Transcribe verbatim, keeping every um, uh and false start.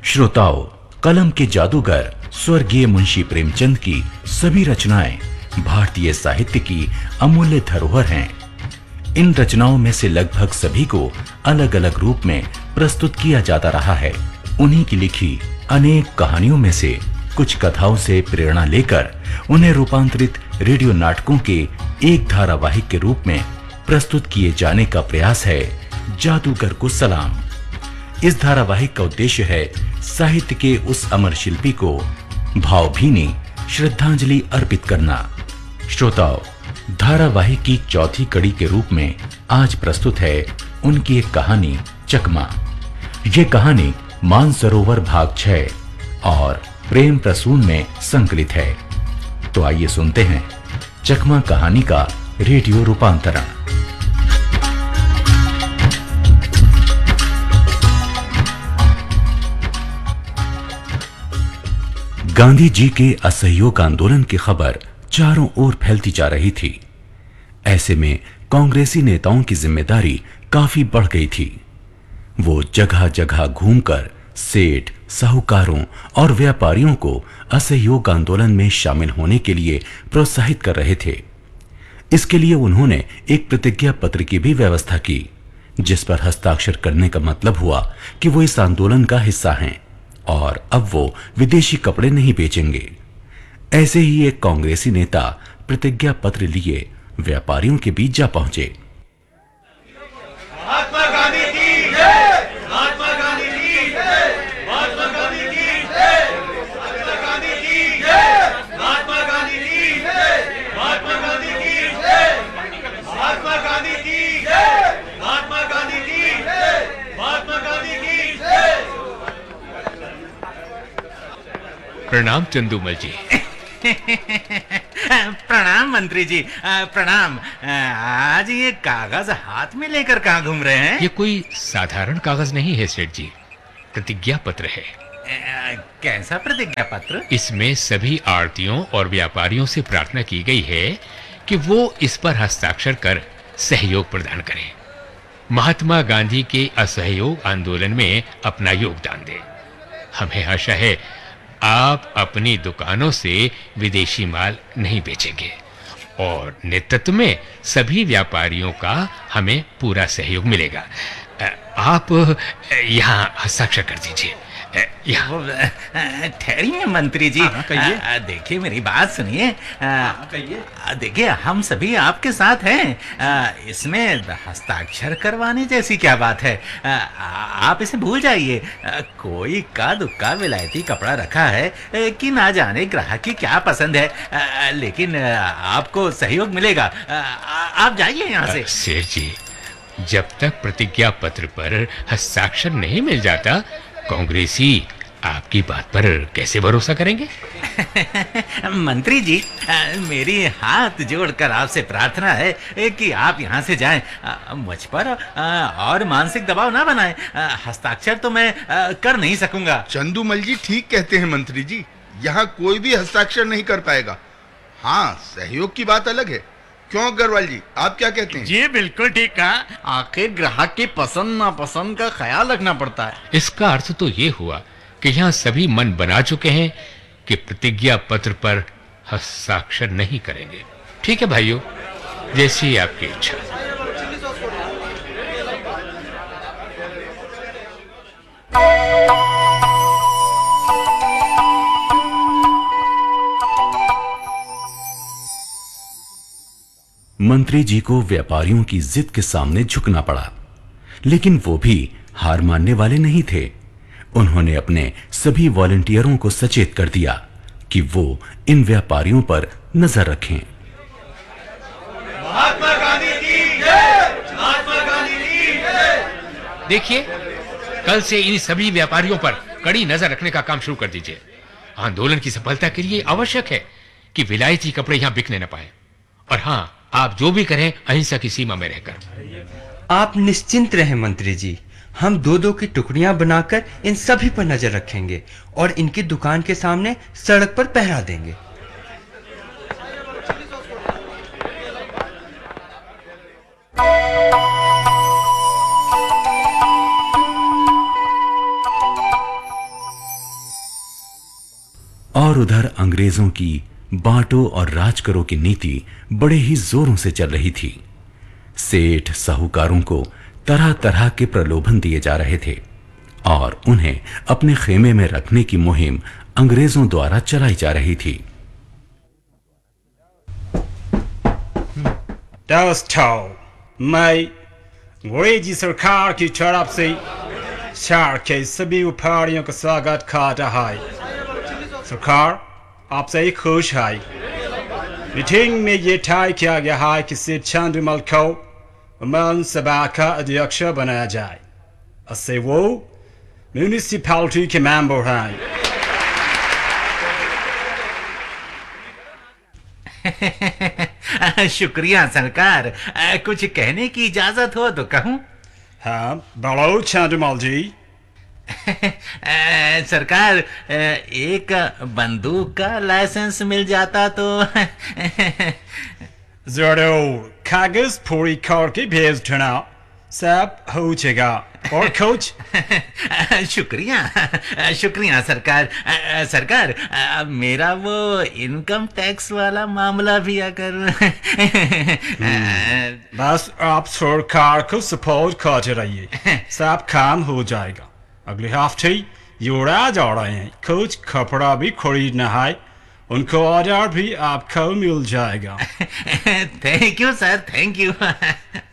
श्रोताओं, कलम के जादूगर स्वर्गीय मुंशी प्रेमचंद की सभी रचनाएं भारतीय साहित्य की अमूल्य धरोहर हैं। इन रचनाओं में से लगभग सभी को अलग अलग रूप में प्रस्तुत किया जाता रहा है। उन्हीं की लिखी अनेक कहानियों में से कुछ कथाओं से प्रेरणा लेकर उन्हें रूपांतरित रेडियो नाटकों के एक धारावाहिक के रूप में प्रस्तुत किए जाने का प्रयास है जादूगर को सलाम। इस धारावाहिक का उद्देश्य है साहित्य के उस अमर शिल्पी को भावभीनी श्रद्धांजलि अर्पित करना। श्रोताओं, धारावाहिक की चौथी कड़ी के रूप में आज प्रस्तुत है उनकी एक कहानी चकमा। ये कहानी मानसरोवर भाग छह और प्रेम प्रसून में संकलित है। तो आइए सुनते हैं चकमा कहानी का रेडियो रूपांतरण। गांधी जी के असहयोग आंदोलन की खबर चारों ओर फैलती जा रही थी। ऐसे में कांग्रेसी नेताओं की जिम्मेदारी काफी बढ़ गई थी। वो जगह जगह घूमकर सेठ, साहूकारों और व्यापारियों को असहयोग आंदोलन में शामिल होने के लिए प्रोत्साहित कर रहे थे। इसके लिए उन्होंने एक प्रतिज्ञा पत्र की भी व्यवस्था की, जिस पर हस्ताक्षर करने का मतलब हुआ कि वो इस आंदोलन का हिस्सा हैं और अब वो विदेशी कपड़े नहीं बेचेंगे। ऐसे ही एक कांग्रेसी नेता प्रतिज्ञा पत्र लिए व्यापारियों के बीच जा पहुंचे। महात्मा गांधी की जय, महात्मा गांधी की जय, महात्मा गांधी की जय, महात्मा गांधी की जय, महात्मा गांधी की जय, महात्मा गांधी की जय, महात्मा गांधी की जय, महात्मा गांधी की जय, महात्मा गांधी की जय। प्रणाम चंदूमल जी। प्रणाम मंत्री जी, प्रणाम। आज ये कागज हाथ में लेकर कहाँ घूम रहे हैं? ये कोई साधारण कागज नहीं है सेठ जी, प्रतिज्ञा पत्र है। कैसा प्रतिज्ञा पत्र? इसमें सभी आड़तियों और व्यापारियों से प्रार्थना की गई है कि वो इस पर हस्ताक्षर कर सहयोग प्रदान करें, महात्मा गांधी के असहयोग आंदोलन में अपना योगदान दें। हमें आशा है आप अपनी दुकानों से विदेशी माल नहीं बेचेंगे और नेतृत्व में सभी व्यापारियों का हमें पूरा सहयोग मिलेगा। आप यहाँ हस्ताक्षर कर दीजिए। ठहरिए मंत्री जी, देखिए मेरी बात सुनिए। देखिए हम सभी आपके साथ हैं, इसमें हस्ताक्षर करवाने जैसी क्या बात है? आप इसे भूल जाइए। कोई का दुक्का विलायती कपड़ा रखा है कि ना जाने ग्राहक की क्या पसंद है, लेकिन आपको सहयोग मिलेगा। आप जाइए यहाँ से। सेठ जी, जब तक प्रतिज्ञा पत्र पर हस्ताक्षर नहीं मिल जाता, कांग्रेसी आपकी बात पर कैसे भरोसा करेंगे? मंत्री जी, मेरी हाथ जोड़कर आपसे प्रार्थना है कि आप यहाँ से जाएं। मुझ पर और मानसिक दबाव ना बनाएं। हस्ताक्षर तो मैं कर नहीं सकूंगा। चंदूमल जी ठीक कहते हैं मंत्री जी, यहाँ कोई भी हस्ताक्षर नहीं कर पाएगा। हाँ, सहयोग की बात अलग है। क्यों अग्रवाल जी, आप क्या कहते हैं? जी बिल्कुल ठीक कहा। आखिर ग्राहक की पसंद नापसंद का ख्याल रखना पड़ता है। इसका अर्थ तो ये हुआ कि यहाँ सभी मन बना चुके हैं कि प्रतिज्ञा पत्र पर हस्ताक्षर नहीं करेंगे। ठीक है भाइयों, जैसी आपकी इच्छा। मंत्री जी को व्यापारियों की जिद के सामने झुकना पड़ा, लेकिन वो भी हार मानने वाले नहीं थे। उन्होंने अपने सभी वॉलंटियरों को सचेत कर दिया कि वो इन व्यापारियों पर नजर रखें। महात्मा गांधी की जय, महात्मा गांधी की जय। देखिए, कल से इन सभी व्यापारियों पर कड़ी नजर रखने का काम शुरू कर दीजिए। आंदोलन की सफलता के लिए आवश्यक है कि विलायती कपड़े यहाँ बिकने न पाए। और हाँ, आप जो भी करें अहिंसा की सीमा में रहकर। आप निश्चिंत रहें मंत्री जी, हम दो दो की टुकड़ियां बनाकर इन सभी पर नजर रखेंगे और इनकी दुकान के सामने सड़क पर पहरा देंगे। और उधर अंग्रेजों की बांटो और राज करो की नीति बड़े ही जोरों से चल रही थी। सेठ साहूकारों को तरह तरह के प्रलोभन दिए जा रहे थे और उन्हें अपने खेमे में रखने की मुहिम अंग्रेजों द्वारा चलाई जा रही थी। दोस्तों, मैं अंग्रेजी सरकार की तरफ से शहर के सभी व्यापारियों का स्वागत करता है। सरकार आपसे खुश है। मीटिंग में ये तय किया गया है कि सेठ चंद्रमल को अमन सभा का अध्यक्ष बनाया जाए। इससे वो म्यूनिसिपैलिटी के मेंबर हैं। शुक्रिया सरकार। आ, कुछ कहने की इजाजत हो तो कहूं? हाँ, बोलो चंद्रमल जी। आ, सरकार, आ, एक बंदूक का लाइसेंस मिल जाता तो। जरूर, कागज पूरी करके भेज देना, सब हो जाएगा। और कुछ? शुक्रिया शुक्रिया सरकार। आ, सरकार, आ, मेरा वो इनकम टैक्स वाला मामला भी अगर। बस आप सरकार को सपोर्ट करते रहिए, सब काम हो जाएगा। अगले हफ्ते युवराज आ रहे हैं, कुछ कपड़ा भी खरीदना है, उनको ऑर्डर भी आपको मिल जाएगा। Thank you sir, thank you.